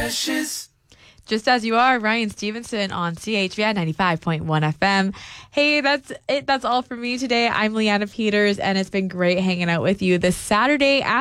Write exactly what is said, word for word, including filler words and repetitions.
Precious. Just As You Are, Ryan Stevenson on C H V I ninety-five point one F M. Hey, that's it. That's all for me today. I'm Leanna Peters, and it's been great hanging out with you this Saturday